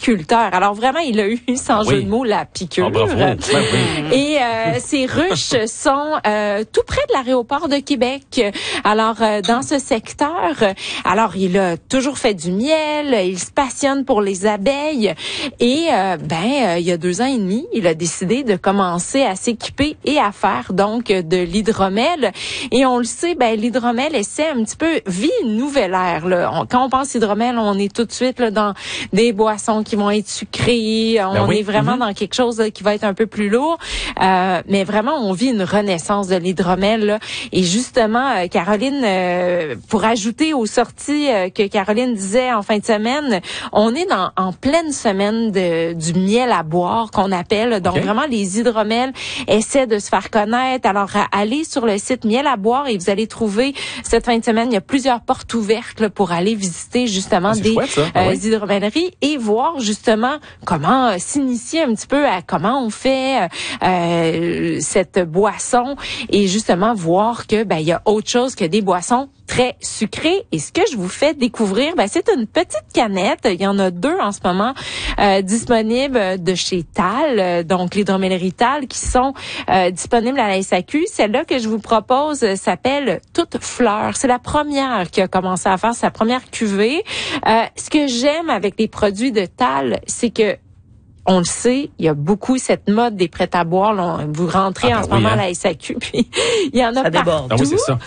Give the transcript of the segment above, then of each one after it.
apiculteur. Alors vraiment, il a eu, sans jeu de mots, la piqûre. Bravo. Et ces ruches sont tout près de l'aéroport de Québec. Alors, dans ce secteur, alors il a toujours fait du miel, il se passionne pour les abeilles et il y a 2 ans et demi, il a décidé de commencer à s'équiper et à faire donc de l'hydromel. Et on le sait, l'hydromel essaie un petit peu vit une nouvelle ère. Là. Quand on pense hydromel, on est tout de suite là, dans des boissons qui vont être sucrées. On est vraiment dans quelque chose là, qui va être un peu plus lourd. Mais vraiment, on vit une renaissance de l'hydromel. Là. Et justement, Caroline, pour ajouter aux sorties que Caroline disait en fin de semaine, on est en pleine semaine du miel à boire qu'on appelle. Donc vraiment, les hydromels essaient de se faire connaître. Alors, allez sur le site Miel à boire et vous allez trouver cette fin de semaine, il y a plusieurs portes ouvertes là, pour aller visiter justement des hydromelleries et voir justement comment s'initier un petit peu à comment on fait cette boisson et justement voir que il y a autre chose que des boissons très sucré. Et ce que je vous fais découvrir, c'est une petite canette. Il y en a 2 en ce moment disponibles de chez Tal, donc l'hydromellerie Tal, qui sont disponibles à la SAQ. Celle-là que je vous propose s'appelle Toute Fleur. C'est la première qui a commencé à faire sa première cuvée. Ce que j'aime avec les produits de Tal, c'est que on le sait, il y a beaucoup cette mode des prêts à boire. Là, vous rentrez en ce moment à la SAQ, puis il y en a ça partout. déborde. Ah oui, c'est ça.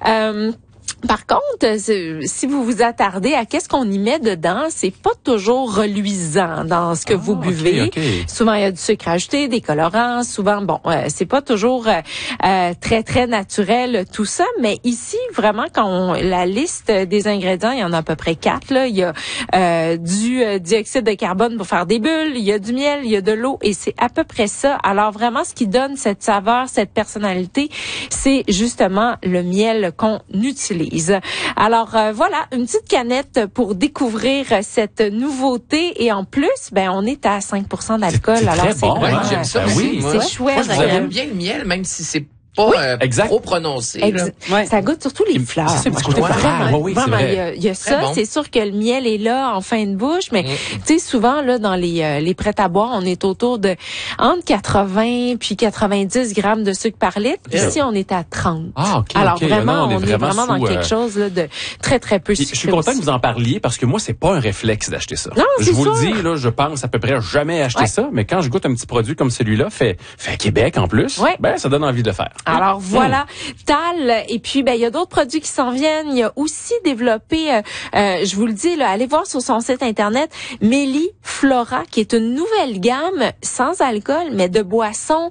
Par contre, si vous vous attardez à qu'est-ce qu'on y met dedans, c'est pas toujours reluisant dans ce que vous buvez. Okay. Souvent, il y a du sucre ajouté, des colorants. Souvent, c'est pas toujours très, très naturel tout ça. Mais ici, vraiment, la liste des ingrédients, il y en a à peu près 4. Là. Il y a du dioxyde de carbone pour faire des bulles, il y a du miel, il y a de l'eau et c'est à peu près ça. Alors vraiment, ce qui donne cette saveur, cette personnalité, c'est justement le miel qu'on utilise. Alors voilà, une petite canette pour découvrir cette nouveauté et en plus, on est à 5% d'alcool. C'est alors très bon, j'aime ça. Oui, c'est chouette. Moi, j'aime bien le miel, même si c'est pas trop prononcé. Ça goûte surtout les fleurs. C'est ça, Vraiment, il y a ça. Bon. C'est sûr que le miel est là en fin de bouche, mais tu sais, souvent là dans les prêts à boire, on est autour de entre 80 puis 90 grammes de sucre par litre. Ici, on est à 30. Alors vraiment, on est vraiment dans quelque chose là, de très très peu sucré. Je suis content que vous en parliez parce que moi, c'est pas un réflexe d'acheter ça. Non, je vous le dis là, je pense à peu près jamais acheter ça, mais quand je goûte un petit produit comme celui-là, fait à Québec en plus, ça donne envie de le faire. Alors voilà, Tal, et puis il y a d'autres produits qui s'en viennent. Il y a aussi développé, je vous le dis, là, allez voir sur son site internet, Méli Flora, qui est une nouvelle gamme sans alcool, mais de boissons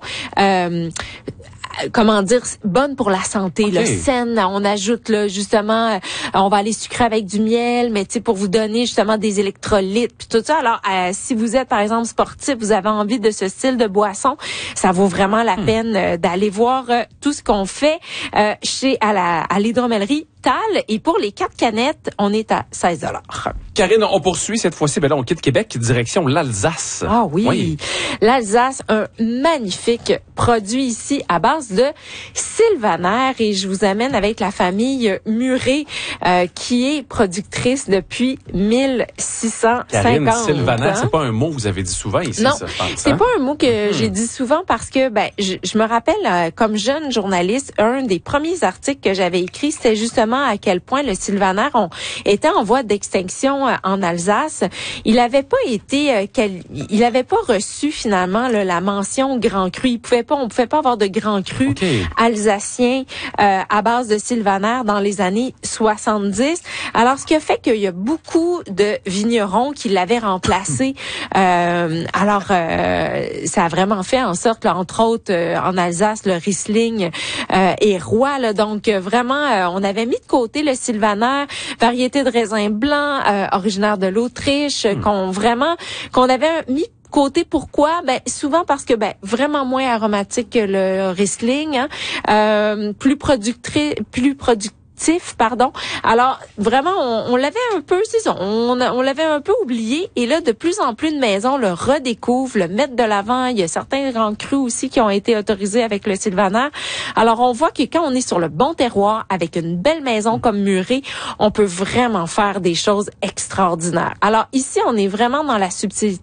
bonne pour la santé, là, saine. On ajoute là justement, on va aller sucrer avec du miel, mais tu sais pour vous donner justement des électrolytes puis tout ça. Alors si vous êtes par exemple sportif, vous avez envie de ce style de boisson, ça vaut vraiment la peine d'aller voir tout ce qu'on fait à l'hydromellerie Tal. Et pour les 4 canettes, on est à 16 $. Karine, on poursuit cette fois-ci. Là, on quitte Québec, direction l'Alsace. Ah oui. L'Alsace, un magnifique produit ici à base de sylvaner. Et je vous amène avec la famille Muré, qui est productrice depuis 1650. Karine, sylvaner, c'est pas un mot que vous avez dit souvent ici, non, ça, je pense. C'est pas un mot que j'ai dit souvent parce que je me rappelle, comme jeune journaliste, un des premiers articles que j'avais écrit, c'était justement à quel point le sylvaner était en voie d'extinction en Alsace. Il avait pas reçu finalement la mention grand cru. On pouvait pas avoir de grand cru alsacien à base de sylvaner dans les années 70. Alors ce qui a fait qu'il y a beaucoup de vignerons qui l'avaient remplacé. Ça a vraiment fait en sorte, là, entre autres en Alsace, le Riesling est roi. Là, donc vraiment, on avait mis de côté le sylvaner, variété de raisin blanc, originaire de l'Autriche, qu'on avait mis de côté. Pourquoi? Souvent parce que vraiment moins aromatique que le Riesling, plus productif. Alors vraiment, on l'avait un peu, c'est ça, on l'avait un peu oublié. Et là, de plus en plus de maisons le redécouvrent, le mettent de l'avant. Il y a certains grands crus aussi qui ont été autorisés avec le sylvaner. Alors on voit que quand on est sur le bon terroir, avec une belle maison comme Muré, on peut vraiment faire des choses extraordinaires. Alors ici, on est vraiment dans la subtilité